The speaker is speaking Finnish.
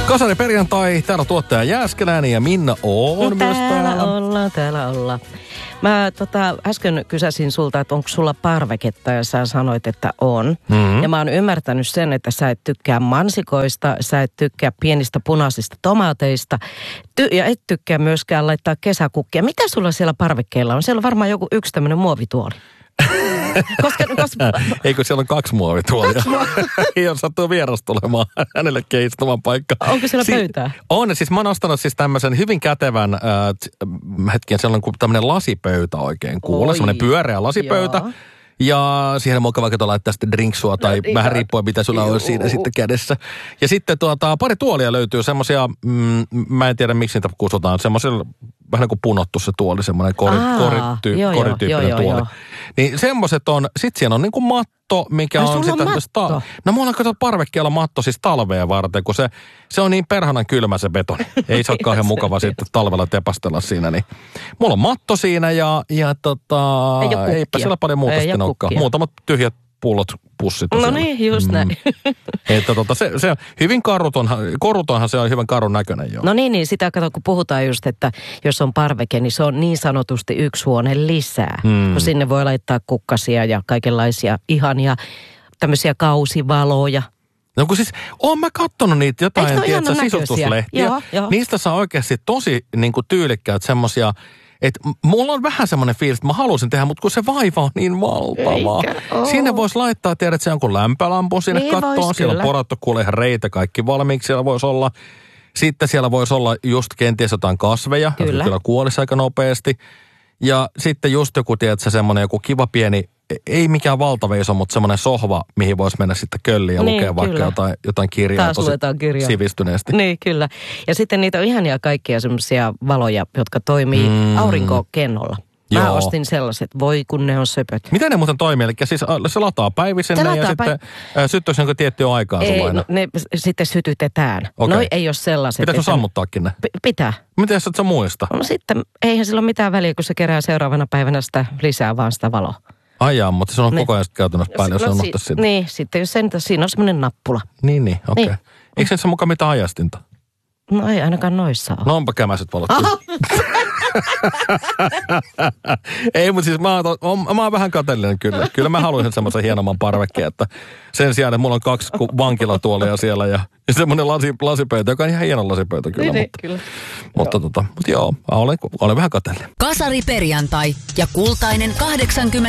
Kasari perjantai, täällä tuottaja Jääskeläinen ja Minna on myös täällä. Täällä ollaan. Mä äsken kysäsin sulta, että onko sulla parveketta ja sä sanoit, että on. Mm-hmm. Ja mä oon ymmärtänyt sen, että sä et tykkää mansikoista, sä et tykkää pienistä punaisista tomaateista ja et tykkää myöskään laittaa kesäkukkia. Mitä sulla siellä parvekkeella on? Siellä on varmaan joku yksi tämmöinen muovituoli. Koska... Eikö siellä on 2 muovituolia? Jos sattuu vieras tulemaan hänelle keistämään paikka. Onko siellä pöytää? On. Siis mä oon ostanut siis tämmöisen hyvin kätevän, siellä on tämmöinen lasipöytä oikein kuulla. Semmoinen pyöreä lasipöytä. Joo. Ja siihen on mukava laittaa sitten drinksua tai vähän riippuen mitä sulla on siinä sitten kädessä. Ja sitten pari tuolia löytyy semmoisia, mä en tiedä miksi niitä kutsutaan, semmoisella vähän niin kuin punottu se tuoli, semmoinen korityyppinen tuoli. Joo. Niin semmoiset on, sit siellä on niin kuin matto, mikä on sitten... No mulla on katsottu parvekkeella matto siis talvea varten, kun se on niin perhanan kylmä se betoni. Ei se ole kauhean mukava sitten talvella tepastella siinä, niin mulla on matto siinä ja eipä siellä paljon muuta sitten olekaan. Muutamat tyhjät pullot, pussit. No niin, just näin. Että se on hyvin korutonhan se on hyvän karun näköinen jo. No niin, sitä kato, kun puhutaan just, että jos on parveke, niin se on niin sanotusti yksi huone lisää. Kun sinne voi laittaa kukkasia ja kaikenlaisia ihania tämmöisiä kausivaloja. No kun siis, oon mä kattonut niitä jotain, tiedätkö, sisustuslehtiä. Joo. Niistä saa oikeasti tosi niin kuin tyylikkäät semmosia. Että mulla on vähän semmoinen fiilis, että mä haluaisin tehdä, mutta kun se vaiva on niin valtavaa. Sinne voisi laittaa, tiedät, se jonkun lämpölampun sinne niin kattoon. Siellä on porattu kuule ihan reitä kaikki valmiiksi. Siellä voisi olla. Sitten siellä voisi olla just kenties jotain kasveja. Kyllä. Kyllä kuolisi aika nopeasti. Ja sitten just joku, tiedätkö, semmoinen joku kiva pieni, ei mikään valtava iso, mutta semmoinen sohva, mihin voisi mennä sitten kölliin ja lukea vaikka jotain kirjaa. Taas luetaan kirjaa. Sivistyneesti. Niin, kyllä. Ja sitten niitä on ihania kaikkia semmoisia valoja, jotka toimii aurinkokennolla. Mä ostin sellaiset, voi kun ne on söpöt. Miten ne muuten toimii? Eli siis se lataa päivisenä ja sitten syttyisi jonkun tiettyä aikaa sulla aina? Ne sitten sytytetään. Okay. No ei ole sellaiset. Pitäisikö sammuttaakin ne? Pitää. Miten jos et sä muista? No sitten eihän sillä ole mitään väliä, kun se kerää seuraavana päivänä sitä lisää vaan sitä valoa. Ai jaa, mutta se on koko ajan käytännössä päälle, jos se unohtaisi sinne. Niin, sitten jos siinä on semmoinen nappula. Niin, okei. Okay. Eikö se mukaan mitään ajastinta? No ei ainakaan noissa ole. No onpa kämäiset valot. Ei, mutta siis mä oon vähän kateellinen kyllä. Kyllä mä haluaisin semmoisen hienomman parvekkeen, että sen sijaan, että mulla on 2 vankilatuolia siellä ja semmoinen lasipöytä, joka on ihan hieno lasipöytä kyllä. Niin, kyllä. Mutta joo, olen vähän kateellinen. Kasari perjantai ja kultainen 80